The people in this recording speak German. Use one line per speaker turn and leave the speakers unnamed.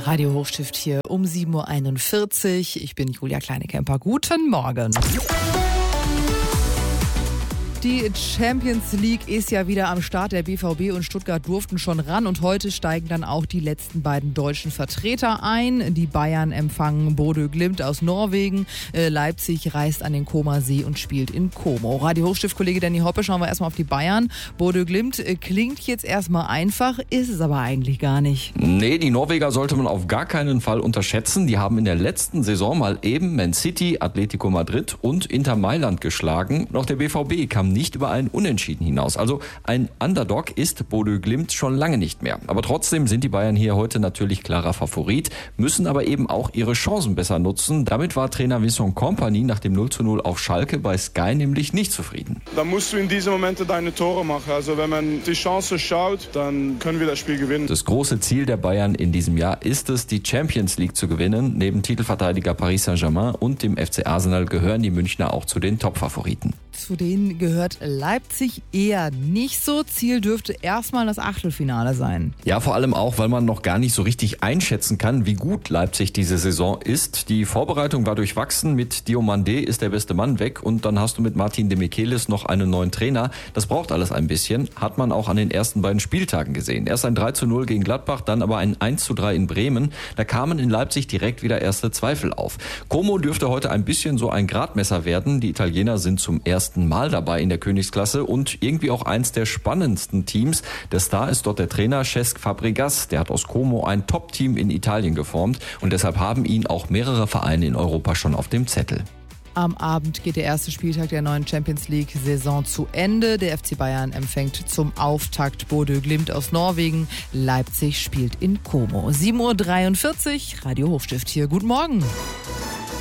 Radio Hochstift hier um 7.41 Uhr. Ich bin Julia Kleinekemper. Guten Morgen. Die Champions League ist ja wieder am Start. Der BVB und Stuttgart durften schon ran und heute steigen dann auch die letzten beiden deutschen Vertreter ein. Die Bayern empfangen Bodø Glimt aus Norwegen. Leipzig reist an den Comer-See und spielt in Como. Radio Hochstift-Kollege Danny Hoppe, schauen wir erstmal auf die Bayern. Bodø Glimt klingt jetzt erstmal einfach, ist es aber eigentlich gar nicht.
Nee, die Norweger sollte man auf gar keinen Fall unterschätzen. Die haben in der letzten Saison mal eben Man City, Atletico Madrid und Inter Mailand geschlagen. Doch der BVB kam nicht über einen Unentschieden hinaus. Also ein Underdog ist Bodø Glimt schon lange nicht mehr. Aber trotzdem sind die Bayern hier heute natürlich klarer Favorit, müssen aber eben auch ihre Chancen besser nutzen. Damit war Trainer Vincent Kompany nach dem 0:0 auf Schalke bei Sky nämlich nicht zufrieden.
Da musst du in diesen Momenten deine Tore machen. Also wenn man die Chance schaut, dann können wir das Spiel gewinnen.
Das große Ziel der Bayern in diesem Jahr ist es, die Champions League zu gewinnen. Neben Titelverteidiger Paris Saint-Germain und dem FC Arsenal gehören die Münchner auch zu den Top-Favoriten.
Zu denen gehört Leipzig eher nicht so. Ziel dürfte erstmal das Achtelfinale sein.
Ja, vor allem auch, weil man noch gar nicht so richtig einschätzen kann, wie gut Leipzig diese Saison ist. Die Vorbereitung war durchwachsen. Mit Diomandé ist der beste Mann weg und dann hast du mit Martin de Michelis noch einen neuen Trainer. Das braucht alles ein bisschen. Hat man auch an den ersten beiden Spieltagen gesehen. Erst ein 3:0 gegen Gladbach, dann aber ein 1:3 in Bremen. Da kamen in Leipzig direkt wieder erste Zweifel auf. Como dürfte heute ein bisschen so ein Gradmesser werden. Die Italiener sind zum ersten Mal dabei in der Königsklasse und irgendwie auch eins der spannendsten Teams. Der Star ist dort der Trainer Cesc Fabregas. Der hat aus Como ein Top-Team in Italien geformt und deshalb haben ihn auch mehrere Vereine in Europa schon auf dem Zettel.
Am Abend geht der erste Spieltag der neuen Champions League-Saison zu Ende. Der FC Bayern empfängt zum Auftakt Bodø Glimt aus Norwegen. Leipzig spielt in Como. 7.43 Uhr, Radio Hochstift hier. Guten Morgen.